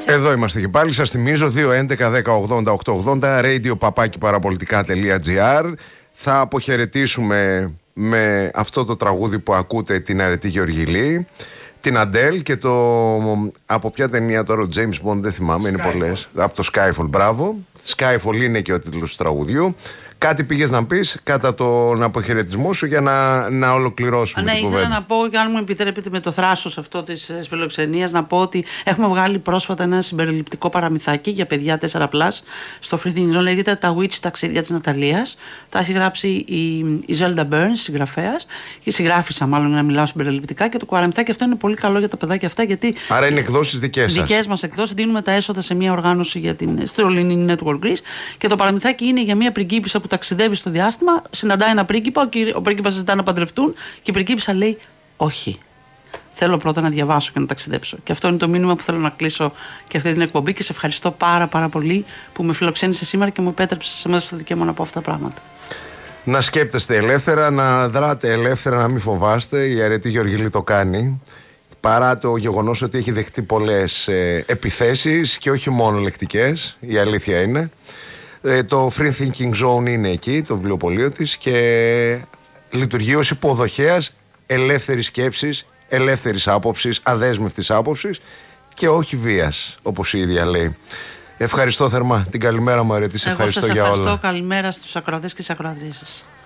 Εδώ είμαστε και πάλι. Σας θυμίζω 2-11-10-80-880 radio-papaki-παραπολιτικά.gr. Θα αποχαιρετήσουμε με αυτό το τραγούδι που ακούτε την Αρετή Γεωργιλή, την Αντέλ και το. Από ποια ταινία τώρα, ο James Bond, δεν θυμάμαι, είναι πολλές. Από το Skyfall, μπράβο. Skyfall είναι και ο τίτλος του τραγουδιού. Κάτι πήγες να πεις κατά τον αποχαιρετισμό σου για να ολοκληρώσουμε την κουβέντα. Ήθελα να πω, και αν μου επιτρέπετε με το θράσος αυτό της φιλοξενίας, να πω ότι έχουμε βγάλει πρόσφατα ένα συμπεριληπτικό παραμυθάκι για παιδιά 4+. Στο Free Things Zone, λέγεται Τα Witch Ταξίδια της Ναταλίας. Τα έχει γράψει η Zelda Burns, συγγραφέας, και συγγράφησα μάλλον για να μιλάω συμπεριληπτικά. Και το παραμυθάκι αυτό είναι πολύ καλό για τα παιδάκια αυτά, γιατί. Άρα είναι εκδόσεις δικές σας. Δικές μας εκδόσεις. Δίνουμε τα έσοδα σε μια οργάνωση για την Sterling Network Greece. Και το παραμυθάκι είναι για μια πριγκίπισσα που ταξιδεύει στο διάστημα, συναντάει ένα πρίγκιπα, ο πρίγκιπας ζητά να παντρευτούν και η πριγκίπισσα λέει όχι. Θέλω πρώτα να διαβάσω και να ταξιδέψω. Και αυτό είναι το μήνυμα που θέλω να κλείσω και αυτή την εκπομπή. Και σε ευχαριστώ πάρα πολύ που με φιλοξένησε σήμερα και μου επέτρεψε μέσα στο δικαίωμα να πω αυτά τα πράγματα. Να σκέπτεστε ελεύθερα, να δράτε ελεύθερα, να μην φοβάστε. Η Αρετή Γεωργιλή το κάνει. Παρά το γεγονός ότι έχει δεχτεί πολλές επιθέσεις και όχι μόνο λεκτικές, η αλήθεια είναι. Το Free Thinking Zone είναι εκεί, το βιβλιοπωλείο της, και λειτουργεί ως υποδοχέας ελεύθερης σκέψης, ελεύθερης άποψης, αδέσμευτης άποψης και όχι βίας, όπως η ίδια λέει. Ευχαριστώ θερμά. Την καλημέρα μου, Αρετή. Σε ευχαριστώ για όλα. Ευχαριστώ. Καλημέρα στους ακροατές και στις ακροατρίες σας.